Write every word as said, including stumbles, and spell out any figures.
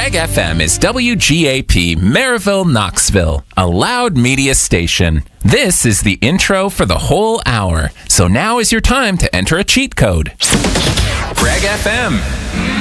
Reg F M is W G A P Maryville, Knoxville, a loud media station. This is the intro for the whole hour. So now is your time to enter a cheat code. Reg F M.